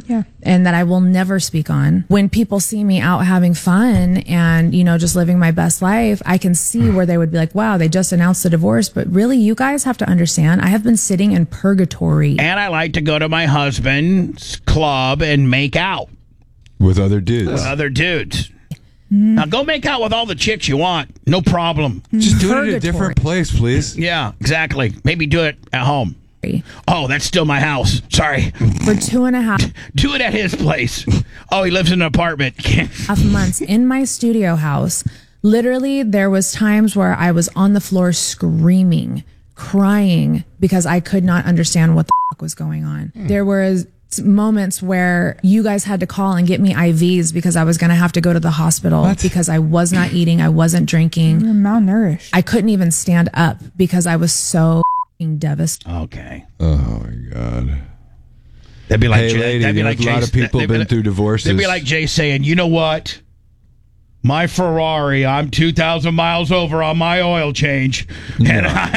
and that I will never speak on. When people see me out having fun and, you know, just living my best life, I can see where they would be like, wow, they just announced the divorce. But really, you guys have to understand, I have been sitting in purgatory. And I like to go to my husband's club and make out. With other dudes. Now go make out with all the chicks you want. No problem. Mm-hmm. Just do it at a different place, please. Yeah, exactly. Maybe do it at home. Oh, that's still my house. Sorry. For 2.5 Do it at his place. Oh, he lives in an apartment. months in my studio house. Literally, there was times where I was on the floor screaming, crying, because I could not understand what the fuck was going on. There was moments where you guys had to call and get me IVs because I was going to have to go to the hospital because I was not eating. I wasn't drinking. You're malnourished. I couldn't even stand up because I was so devastated. Okay. Oh, my God. That'd be like Hey, Jay, lady, that'd be you know, like a lot Jay's- of people that'd be been like- through divorces. That'd be like Jay saying, you know what? My Ferrari, I'm 2,000 miles over on my oil change. You know what,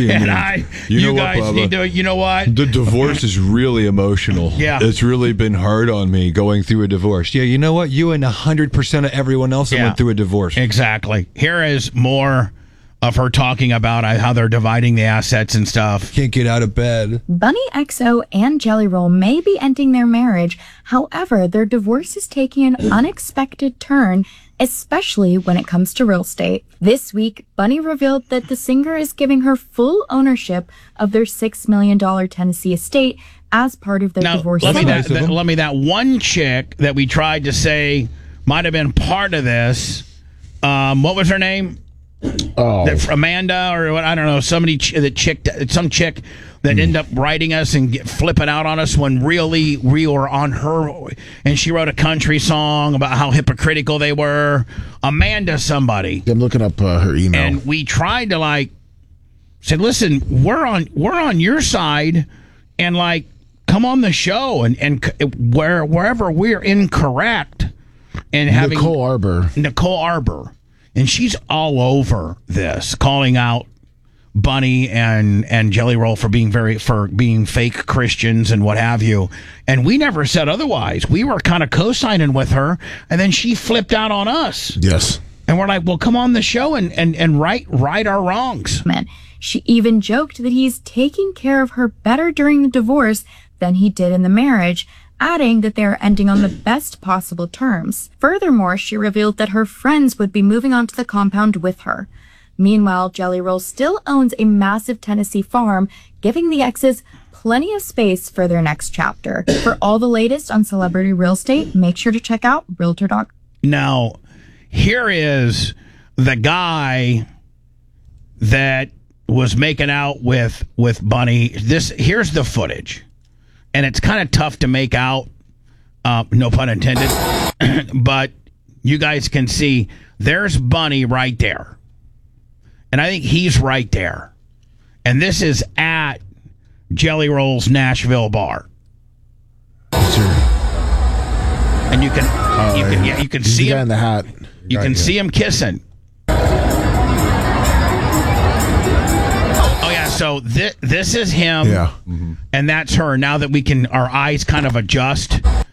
guys Bubba? need to, you know what? The divorce is really emotional. Yeah. It's really been hard on me going through a divorce. Yeah, you know what? You and 100% of everyone else that went through a divorce. Exactly. Here is more of her talking about how they're dividing the assets and stuff. Can't get out of bed. Bunny XO and Jelly Roll may be ending their marriage. However, their divorce is taking an unexpected turn, especially when it comes to real estate. This week, Bunny revealed that the singer is giving her full ownership of their $6 million Tennessee estate as part of their divorce settlement. Let me that one chick that we tried to say might have been part of this. What was her name? Amanda or what? I don't know. Some chick that ended up writing us and flipping out on us when really we were on her, and she wrote a country song about how hypocritical they were. Amanda somebody. I'm looking up her email. And we tried to say, listen, we're on your side, and come on the show and wherever we're incorrect, and having Nicole Arbor. And she's all over this, calling out Bunny and Jelly Roll for being fake Christians and what have you. And we never said otherwise. We were kind of co-signing with her, and then she flipped out on us. Yes. And we're like, well, come on the show and right our wrongs. She even joked that he's taking care of her better during the divorce than he did in the marriage, adding that they are ending on the best possible terms. Furthermore, she revealed that her friends would be moving onto the compound with her. Meanwhile, Jelly Roll still owns a massive Tennessee farm, giving the exes plenty of space for their next chapter. For all the latest on celebrity real estate, make sure to check out Realtor.com. Now, here is the guy that was making out with Bunny. Here's the footage. And it's kind of tough to make out, no pun intended, but you guys can see there's Bunny right there. And I think he's right there. And this is at Jelly Roll's Nashville bar. And you can see the guy him in the hat. You can see him kissing. Oh yeah, so this is him. Yeah. And that's her. Now that our eyes kind of adjust,